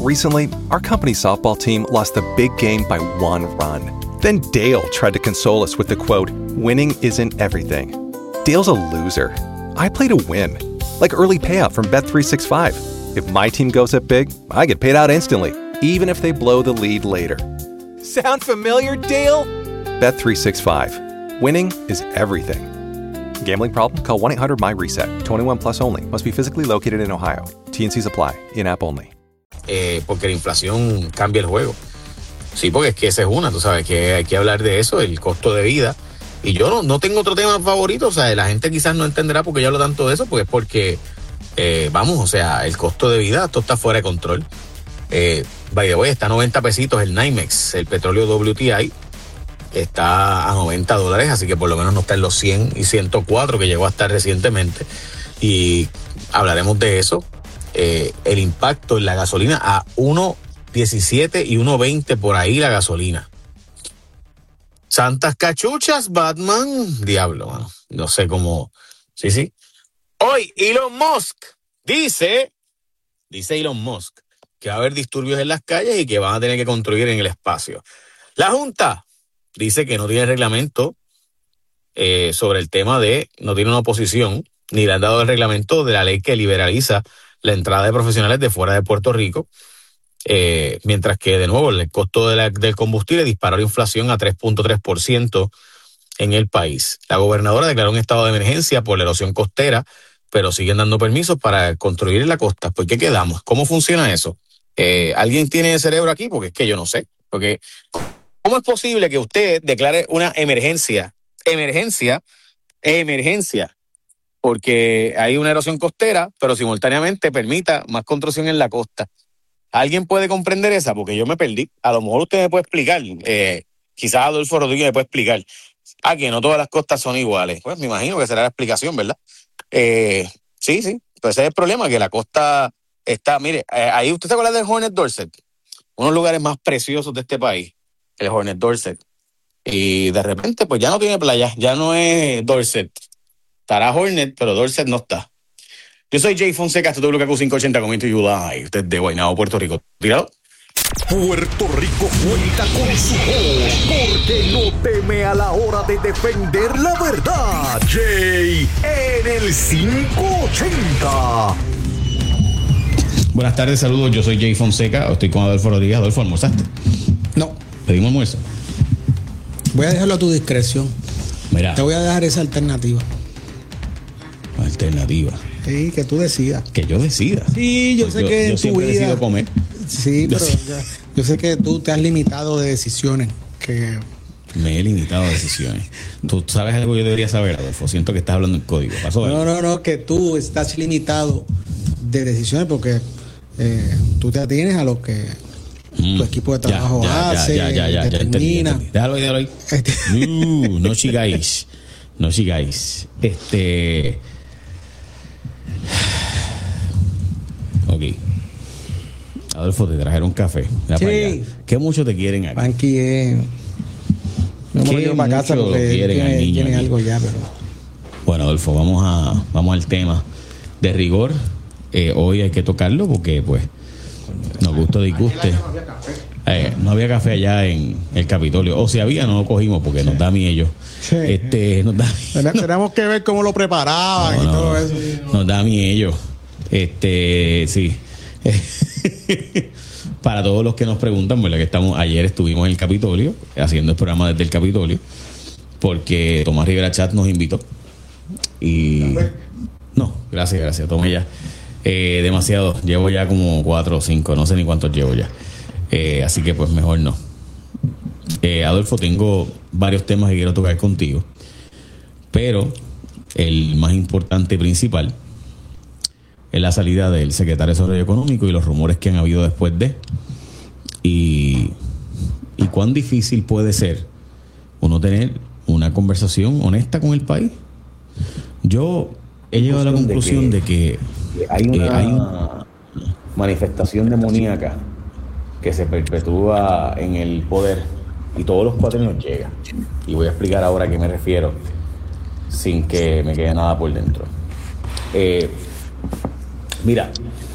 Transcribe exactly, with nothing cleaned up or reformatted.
Recently, our company softball team lost the big game by one run. Then Dale tried to console us with the quote, "Winning isn't everything." Dale's a loser. I play to win. Like early payout from Bet three sixty-five. If my team goes up big, I get paid out instantly, even if they blow the lead later. Sound familiar, Dale? Bet three sixty-five. Winning is everything. Gambling problem? Call one eight hundred M Y reset. twenty-one plus only. Must be physically located in Ohio. T and C's apply. In-app only. Eh, porque la inflación cambia el juego. Sí, porque es que esa es una, tú sabes que hay que hablar de eso, el costo de vida. Y yo no, no tengo otro tema favorito, o sea, la gente quizás no entenderá porque yo hablo tanto de eso, porque es porque, eh, vamos, o sea, el costo de vida, esto está fuera de control. Eh, by the way, está a noventa pesitos el NYMEX, el petróleo W T I, está a noventa dólares, así que por lo menos no está en los cien y ciento cuatro que llegó a estar recientemente. Y hablaremos de eso. Eh, el impacto en la gasolina a uno diecisiete y uno veinte por ahí la gasolina. Santas cachuchas, Batman. Diablo, mano. No sé cómo. Sí, sí. Hoy Elon Musk dice, dice Elon Musk, que va a haber disturbios en las calles y que van a tener que construir en el espacio. La Junta dice que no tiene reglamento eh, sobre el tema de, no tiene una oposición, ni le han dado el reglamento de la ley que liberaliza la entrada de profesionales de fuera de Puerto Rico. Eh, mientras que, de nuevo, el costo de la, del combustible disparó la inflación a tres punto tres por ciento en el país. La gobernadora declaró un estado de emergencia por la erosión costera, pero siguen dando permisos para construir en la costa. ¿Por qué quedamos? ¿Cómo funciona eso? Eh, ¿Alguien tiene cerebro aquí? Porque es que yo no sé. Porque, ¿cómo es posible que usted declare una emergencia? Emergencia, emergencia, porque hay una erosión costera, pero simultáneamente permita más construcción en la costa. ¿Alguien puede comprender esa? Porque yo me perdí. A lo mejor usted me puede explicar. Eh, quizás Adolfo Rodríguez me puede explicar. Ah, que no todas las costas son iguales. Pues me imagino que será la explicación, ¿verdad? Eh, sí, sí. Pues ese es el problema, que la costa está... Mire, eh, ahí usted se acuerda del Hornet Dorset. Uno de los lugares más preciosos de este país. El Hornet Dorset. Y de repente, pues ya no tiene playa. Ya no es Dorset. Estará Hornet, pero Dorset no está. Yo soy Jay Fonseca, esto es W K Q quinientos ochenta, coming to you live desde Guaynabo, Puerto Rico. Tíralo. Puerto Rico cuenta con su voz, porque no teme a la hora de defender la verdad. Jay en el quinientos ochenta. Buenas tardes, saludos, yo soy Jay Fonseca, estoy con Adolfo Rodríguez. Adolfo, ¿almorzaste? No. ¿Pedimos almuerzo? Voy a dejarlo a tu discreción. Mira. Te voy a dejar esa alternativa. Alternativa. Sí, que tú decidas. Que yo decida. Sí, yo pues sé yo, que yo en tu siempre vida... decido comer. Sí, yo pero sí. ya, yo sé que tú te has limitado de decisiones. Que... Me he limitado a decisiones. Tú sabes algo que yo debería saber, Adolfo. Siento que estás hablando en código. ¿Pasó algo? No, no, no, que tú estás limitado de decisiones porque eh, tú te atienes a lo que mm. tu equipo de trabajo ya, ya, hace, ya, ya, ya, determina. Ya, ya, déjalo ahí, déjalo ahí. Este... Uh, no sigáis. No sigáis. Este... Ok. Adolfo, te trajeron café. Sí. ¿Qué mucho te quieren aquí? Aquí es... No me lo llevo para casa porque tiene, tiene algo ya, pero... Bueno, Adolfo, vamos a vamos al tema de rigor. Eh, hoy hay que tocarlo porque, pues, nos gusta o disguste. No había café. Eh, no había café allá en el Capitolio. O si había, no lo cogimos porque sí. nos da miedo. Sí. Este, nos da... Tenemos que ver cómo lo preparaban no, y no, todo eso. Nos da miedo. Este, sí. Para todos los que nos preguntan, ¿verdad? Que estamos, ayer estuvimos en el Capitolio, haciendo el programa desde el Capitolio, porque Tomás Rivera Chat nos invitó. Y no, gracias, gracias, tomé ya. Eh, demasiado, llevo ya como cuatro o cinco, no sé ni cuántos llevo ya. Eh, así que pues mejor no. Eh, Adolfo, tengo varios temas que quiero tocar contigo, pero el más importante y principal es la salida del secretario de Desarrollo Económico y los rumores que han habido después de. Y, y cuán difícil puede ser uno tener una conversación honesta con el país. Yo he llegado a la conclusión de que, de que hay una eh, hay un... manifestación demoníaca que se perpetúa en el poder y todos los cuatrienios llega. Y voy a explicar ahora a qué me refiero sin que me quede nada por dentro. Eh, Mira,